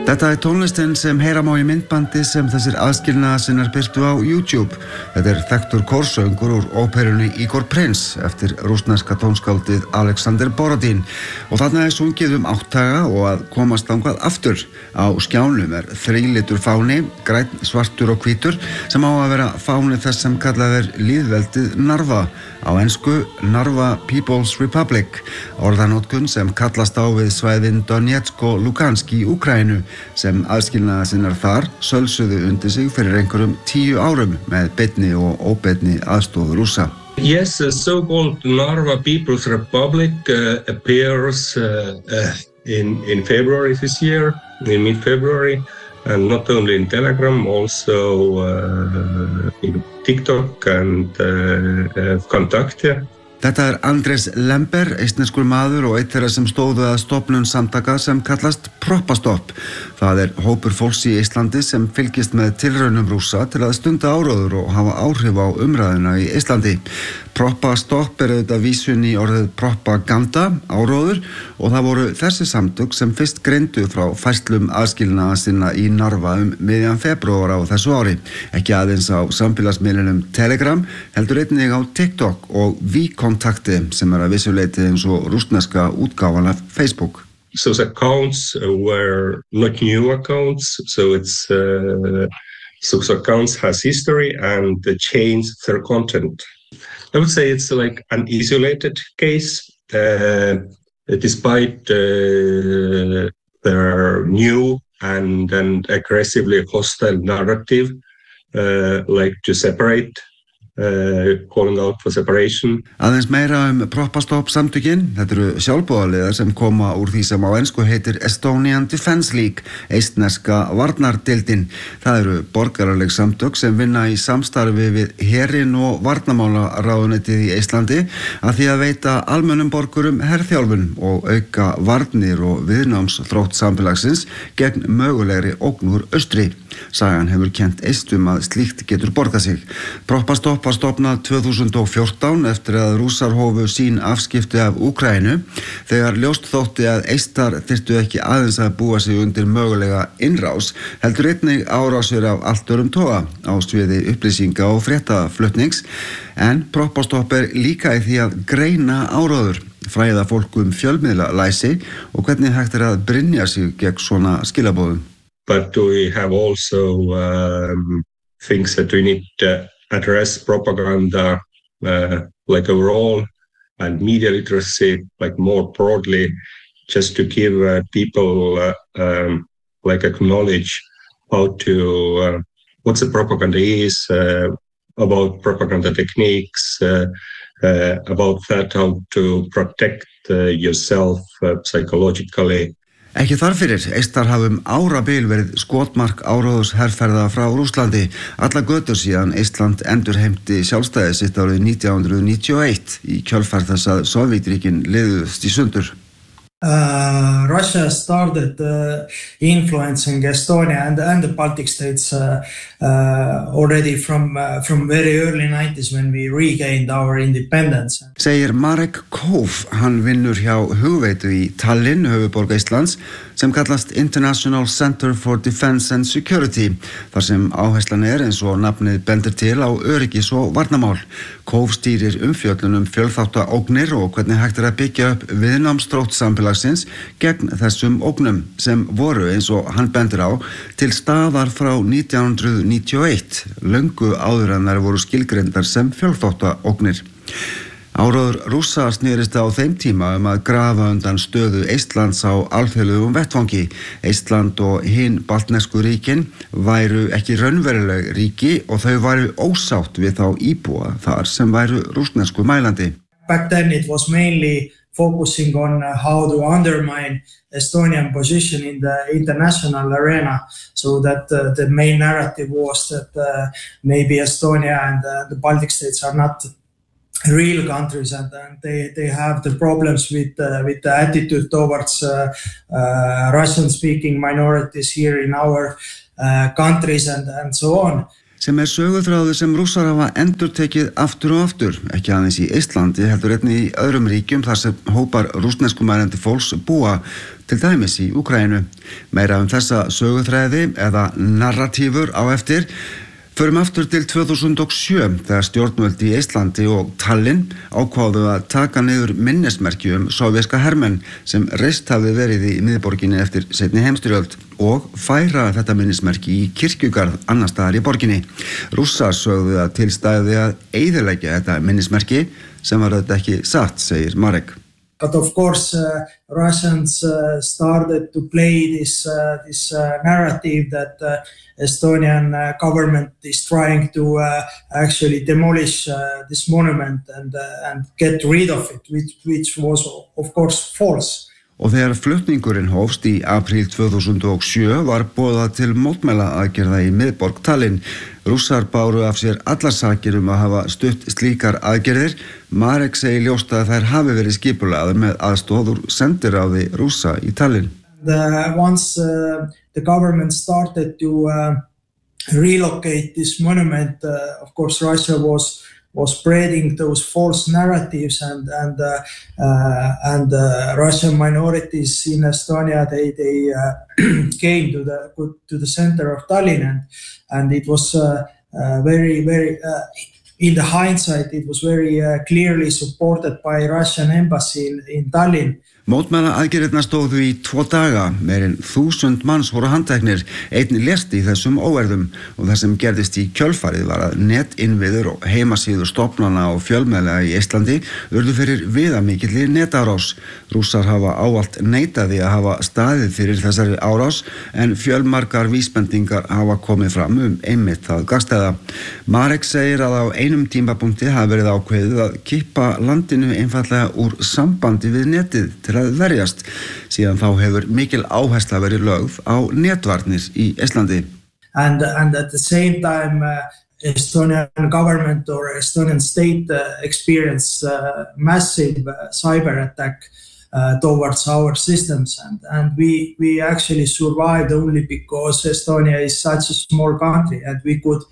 Þetta tónlistin sem heyra má í myndbandi sem þessir aðskilnaðarsinnar birtu á YouTube. Þetta þekktur kórsöngur úr óperunni Igor Prince eftir rússneska tónskáldið Alexander Borodin. Og þarna sungið áttaga og að komast þangað aftur. Á skjánum þrílitur fáni, grænn, svartur og hvítur, sem á að vera fáni þess sem kallað lýðveldið Narva. Á ensku Narva People's Republic, orðanótkun sem kallast á við svæðin Donetsk og Lugansk í Úkraínu, sem aðskilnaðarsinnar þar sölsuðu undir sig fyrir einhverjum 10 árum með beinni og óbeinni aðstoð Rússa. Yes, the so-called Narva People's Republic appears in February this year, in mid-February, and not only in Telegram, also in TikTok and Kontakte. Þetta Andrés Lember, eistneskur maður og einn þeirra sem stóðu að stofnun samtaka sem kallast Proppastopp. Það hópur fólks í Íslandi sem fylgist með tilraunum Rússa til að stunda áróður og hafa áhrif á umræðuna í Íslandi. Proppastopp auðvitað vísun í orðið propaganda, áróður, og það voru þessi samtök sem fyrst greindu frá færslum aðskilnaðarsinna í Narva miðjan febrúar á þessu ári. Ekki aðeins á samfélagsmiðlunum Telegram, heldur einnig á TikTok og Kontakte sem að vissu leyti eins og rússneska útgáfan af Facebook. So the accounts were not new accounts, so it's so the accounts has history and change their content. I would say it's like an isolated case, despite their new and aggressively hostile narrative, like to separate. Calling out for separation. Aðeins meira Proppastopp samtökin. Þetta sjálfboðaliðar sem koma úr því sem á ensku heitir Estonian Defence League, eistneska varnardeildin. Það borgaraleg samtök sem vinna í samstarfi við herinn og varnarmálaráðuneytið í Íslandi að því að veita almennum borgurum herþjálfun og auka varnir og viðnámsþrótt samfélagsins gegn mögulegri ógn úr austri. Sagan hefur kennt eistum að slíkt getur borgað sig. Proppastopp var stofnað 2014 eftir að Rússar hófu sín afskipti af Úkraínu þegar ljóst þótti að eistar þyrftu ekki aðeins að búa sig undir mögulega innrás, heldur einnig árásir af allt öðrum toga á sviði upplýsinga og fréttaflutnings, en Proppastopp líka í því að greina áróður, fræða fólk fjölmiðlalæsi og hvernig hægt að brynja sig gegn svona skilaboðum. But we have also things that we need to address propaganda like overall and media literacy like more broadly, just to give people like acknowledge how to what the propaganda is, about propaganda techniques, about that how to protect yourself psychologically. Ekki þarfyrir, eistar hafa árabil verið skotmark áróðurs herferða frá Rússlandi. Alla götur síðan Ísland endurheimti sjálfstæði sitt árið 1991 í kjölfar þess að Sovétríkin liðuðust í sundur. Russia started influencing Estonia and the Baltic states already from very early 90s when we regained our independence. Segir Marek Kóf, hann vinnur hjá hugveitu í Tallinn, höfuðborg Íslands, sem kallast International Center for Defence and Security, þar sem áherslan eins og nafnið bendir til á öryggis og varnarmál. Kóf stýrir umfjöllun fjölþáttaógnir og hvernig hægt að byggja upp viðnámsþrótt samfélagsins gegn þessum ógnum sem voru, eins og hann bendir á, til staðar frá 1991, löngu áður en þær voru skilgreindar sem fjölþáttaógnir. Áróður Rússa snerist á þeim tíma að grafa undan stöðu Eistlands á alþjóðlegum vettvangi. Eistland og hin baltnesku ríkin væru ekki raunveruleg ríki og þau væru ósátt við þá íbúa þar sem væru rússnesku mælandi. Back then it was mainly focusing on how to undermine Estonian position in the international arena, so that the main narrative was that maybe Estonia and the Baltic states are not real countries, and they have the problems with the attitude towards Russian-speaking minorities here in our countries and so on. sem söguþráður sem Rússar hafa endurtekið aftur og aftur, ekki aðeins í Eistlandi heldur einnig í öðrum ríkjum þar sem hópar rússneskumælandi fólks búa, til dæmis í Úkraínu. Meira þessa söguþræði eða narratífur á eftir. Förum aftur til 2007 þegar stjórnvöld í Eistlandi og Tallinn ákváðu að taka niður minnismerki sovéska hermenn sem reist hafði verið í miðborginni eftir seinni heimsstyrjöld og færa þetta minnismerki í kirkjugarð annars staðar í borginni. Rússar sögðu að til stæði að eyðileggja þetta minnismerki sem var þetta ekki satt, segir Marek. But of course, Russians started to play this narrative that Estonian government is trying to actually demolish this monument and get rid of it, which was of course false. Og þegar flutningurinn hófst í apríl 2007 var boðað til mótmælaaðgerða í miðborg Tallinn. Rússar báru af sér allar sakir að hafa stutt slíkar aðgerðir. Marek segir ljóst að þær hafi verið skipulagðar með aðstoð úr sendiráði Rússa í Tallinn. Once the government started to relocate this monument, of course Russia was spreading those false narratives and Russian minorities in Estonia they came to the center of Tallinn and it was very in the hindsight it was very clearly supported by Russian embassy in Tallinn. Mótmælaaðgerðirnar stóðu í 2 daga, meirinn 1000 manns voru handteknir, einn lést í þessum óeirðum og það sem gerðist í kjölfarið var að netinnviður og heimasíður stofnana og fjölmiðla í Eistlandi urðu fyrir viðamikilli netárás. Rússar hafa ávallt neitaði að hafa staðið fyrir þessari árás en fjölmargar vísbendingar hafa komið fram einmitt það gagnstæða. Marek segir að á einum tímapunkti hafi verið ákveðið að kippa landinu einfallega úr sambandi við netið til að verjast. Síðan þá hefur mikil áhersla verið lögð á netvarnir í Eistlandi. And at the same time Estonian government or Estonian state experienced massive cyber attack towards our systems and we actually survived only because Estonia is such a small country and we could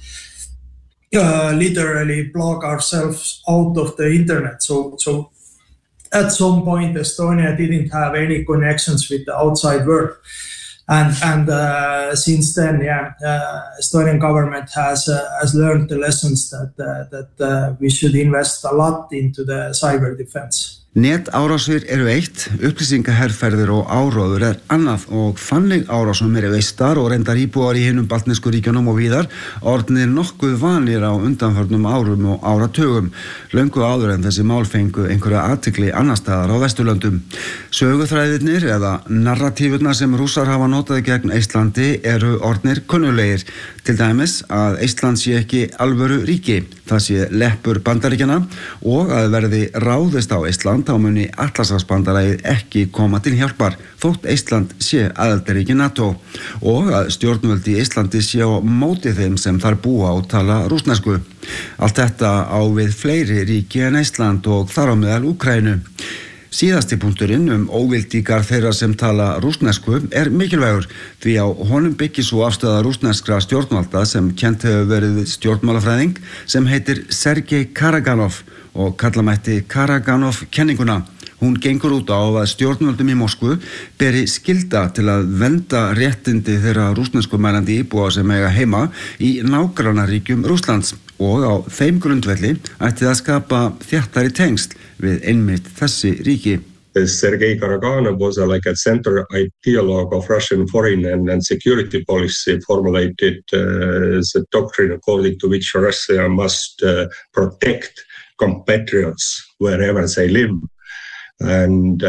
literally plug ourselves out of the internet. So at some point Estonia didn't have any connections with the outside world and since then Estonian government has learned the lessons that we should invest a lot into the cyber defense. Netárásir eitt, upplýsingaherferðir og áróður annað og þannig árásum veistar og reyndar íbúar í hinum baltnesku ríkjunum og víðar orðnir nokkuð vanir á undanförnum árum og áratugum, löngu áður en þessi mál fengu einhverja athygli annars staðar á Vesturlöndum. Söguþræðirnir eða narratífurnar sem Rússar hafa notað gegn Eistlandi eru orðnir kunnulegir, til dæmis að Eistland sé ekki alvöru ríki, það sé leppur Bandaríkjanna og að verði ráðist á Eistland þá muni Atlantshafsbandalagið ekki koma til hjálpar þótt Eistland sé aðildarríki NATO og að stjórnvöld í Eistlandi sé á móti þeim sem þar búa og tala rússnesku. Allt þetta á við fleiri ríki en Eistland og þar á meðal Úkraínu. Síðasti punkturinn óvildíkar þeirra sem tala rússnesku mikilvægur því á honum byggir svo afstöða rússneskra stjórnvalda sem kennt hefur verið stjórnmálafræðing sem heitir Sergei Karaganov og kalla mætti Karaganov-kenninguna. Hún gengur út á að stjórnvöldum í Moskvu beri skylda til að vernda réttindi þeirra rússneskumælandi íbúa sem eiga heima í nágrannaríkjum Rússlands og á þeim grundvelli ætti að skapa þéttari tengsl við einmitt þessi ríki. Sergei Karaganov was like a center ideologue of Russian foreign and security policy, formulated the doctrine according to which Russia must protect compatriots wherever they live. And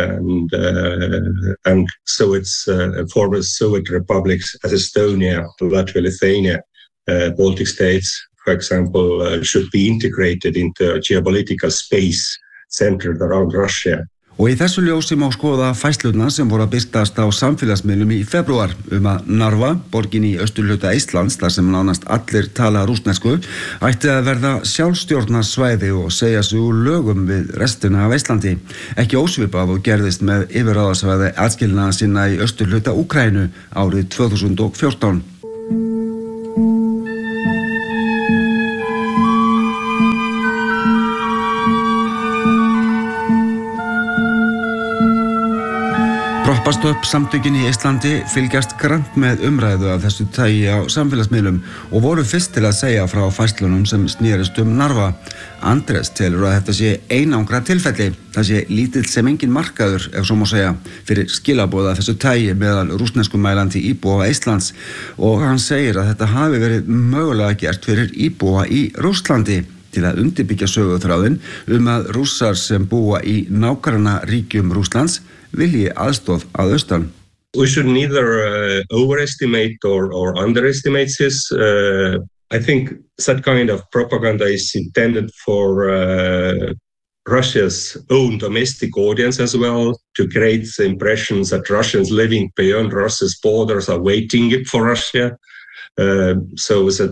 so it's former Soviet republics as Estonia, Latvia, Lithuania, Baltic states, for example, should be integrated into a geopolitical space centered around Russia. Og í þessu ljósi má skoða færslurnar sem voru að birtast á samfélagsmiðlum í febrúar að Narva, borgin í austurhluta Eistlands, þar sem nánast allir tala rússnesku, ætti að verða sjálfstjórnarsvæði og segja sig úr lögum við restina af Eistlandi. Ekki ósvipað og gerðist með yfirráðasvæði aðskilnaða sinna í austurhluta Úkraínu árið 2014. Proppastopp samtökin í Íslandi fylgjast grannt með umræðu af þessu tagi á samfélagsmiðlum og voru fyrst til að segja frá færslunum sem snerist Narva. Andrés telur að þetta sé einangra tilfelli. Það sé lítill sem engin markaður, ef svo má segja, fyrir skilaboð af þessu tagi meðal rússneskumælandi íbúa Íslands og hann segir að þetta hafi verið mögulega gert fyrir íbúa í Rússlandi til að undirbyggja söguþráðinn að Rússar sem búa í nágrannaríkjum Rússlands vilji aðstoð að austan. We should neither overestimate or underestimate this. I think that kind of propaganda is intended for Russia's own domestic audience as well, to create the impression that Russians living beyond Russia's borders are waiting for Russia, so that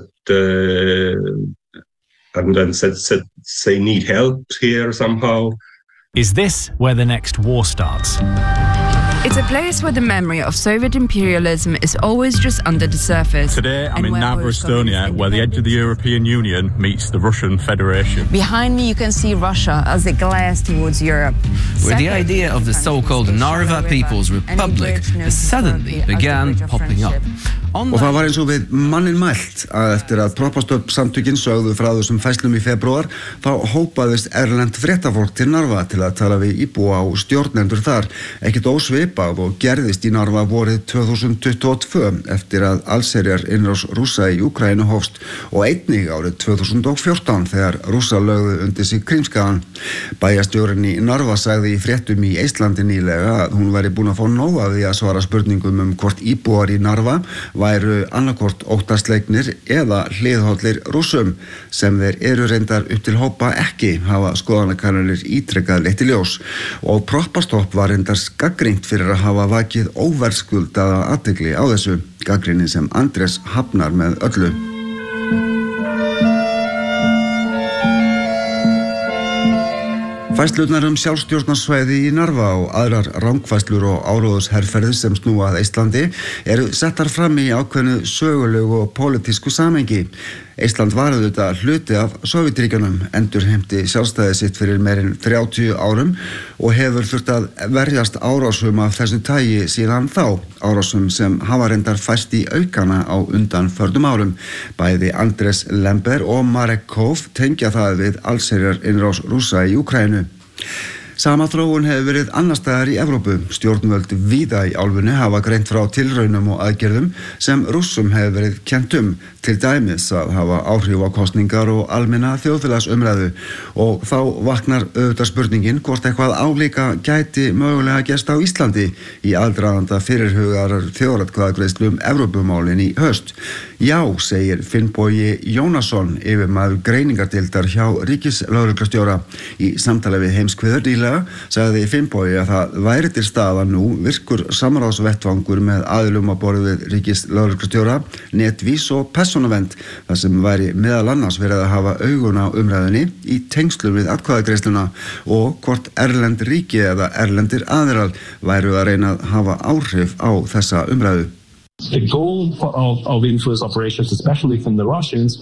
and then that they need help here somehow. Is this where the next war starts? It's a place where the memory of Soviet imperialism is always just under the surface. Today I'm in Narva, Estonia, where the edge of the European Union meets the Russian Federation. Behind me you can see Russia as it glares towards Europe. Where the idea of the so-called Narva People's Republic has suddenly began popping up. Og það var eins og við mannin mælt að eftir að Proppastopp samtökin sögðu frá þessum færslum í febrúar þá hópaðist erlent fréttafólk til Narva til að tala við íbúa og stjórnendur þar, ekkert ósvipað og gerðist í Narva vorið 2022 eftir að allsherjar innrás Rússa í Úkraínu hófst og einnig árið 2014 þegar Rússar lögðu undir sig Krímskagann. Bæjarstjórinn í Narva sagði í fréttum í Íslandi nýlega að hún væri búin að fá nóg af því að svara spurningum hvort íbúar í Narva væru annarkvort óttaslegnir eða hliðhollir Rússum sem þeir eru reyndar upp til hópa ekki hafa skoðanakannanir ítrekkað leitt í ljós og Proppastopp var reyndar gagnrýnt fyrir að hafa vakið óverðskuldaða athygli á þessu, gagnrýni sem Andrés hafnar með öllu. Færslurnar sjálfstjórnarsvæði í Narva og aðrar rangfærslur og áróðusherferðir sem snúa að Íslandi eru settar fram í ákveðnu sögulegu og pólitísku samhengi. Ísland var auðvitað hluti af Sovétríkjunum, endurheimti sjálfstæði sitt fyrir meirinn 30 árum og hefur þurft að verjast árásum af þessu tagi síðan þá, árásum sem hafa reyndar færst í aukana á undanförnum árum. Bæði Andrés Lember og Marek Kov tengja það við allsherjar innrás Rússa í Úkraínu. Sama þróun hefur verið annars staðar í Evrópu. Stjórnvöld víða í álfunni hafa greint frá tilraunum og aðgerðum sem Rússum hefur verið kennt til dæmis að hafa áhrif á kosningar og almenna þjóðfélagsumræðu og þá vaknar auðvitað spurningin hvort eitthvað álíka gæti mögulega gerst á Íslandi í aðdraganda fyrirhugaðrar þjóðaratkvæðagreiðslu Evrópumálin í haust. Já, segir Finnbogi Jónasson, yfirmaður greiningardeildar hjá ríkislögreglustjóra. Í samtali við Heimskviður nýlega sagði Finnbogi að það væri til staðar nú virkur samráðsvettvangur með aðilum á borð við ríkislögreglustjóra, netvís og persónuvernd, þar sem væri meðal annars verið að hafa augun á umræðunni í tengslum við atkvæðagreiðsluna og hvort erlend ríki eða erlendir aðilar væru að reyna að hafa áhrif á þessa umræðu. The goal of influence operations, especially from the Russians,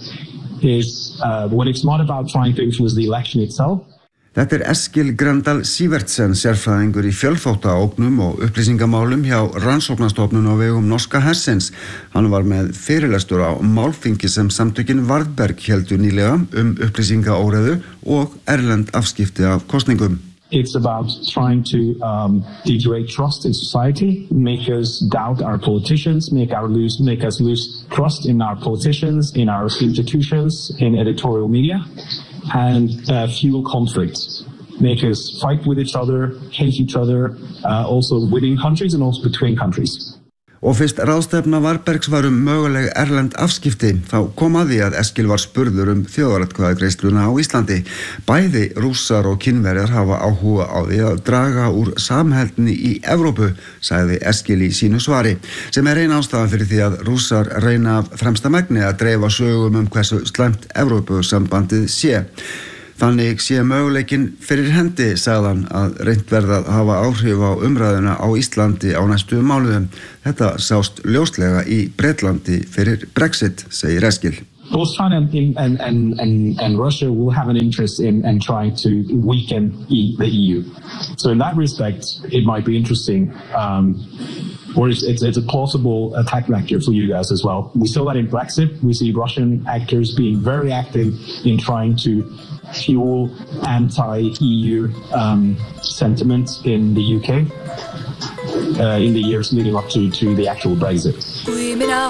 is when it's not about trying to influence the election itself. Þetta Eskil Grandal Sivertsen, sérfræðingur í fjölþáttaógnum og upplýsingamálum hjá rannsóknarstofnun á vegum norska hersins. Hann var með fyrirlestur á málþingi sem samtökin Varðberg héldu nýlega upplýsingaóreiðu og erlend afskipti af kosningum. It's about trying to degrade trust in society, make us doubt our politicians, make us lose trust in our politicians, in our institutions, in editorial media, and fuel conflicts, make us fight with each other, hate each other, also within countries and also between countries. Og fyrst ráðstefna Varðbergs var möguleg erlend afskipti, þá kom að því að Eskil var spurður þjóðaratkvæðagreiðsluna á Íslandi. Bæði Rússar og Kínverjar hafa áhuga á því að draga úr samheldni í Evrópu, sagði Eskil í sínu svari, sem ein ástæðan fyrir því að Rússar reyna af fremsta megni að dreifa sögum hversu slæmt Evrópusambandið sé. Þannig sé möguleikin fyrir hendi, sagðan, að reynt verða að hafa áhrif á umræðuna á Íslandi á næstu mánuðum. Þetta sást ljóslega í Bretlandi fyrir Brexit, segir Eskil. both China and Russia will have an interest in trying to weaken the EU. So in that respect, it might be interesting, or it's a plausible attack vector for you guys as well. We saw that in Brexit. We see Russian actors being very active in trying to fuel anti-EU sentiment in the UK in the years leading up to the actual Brexit.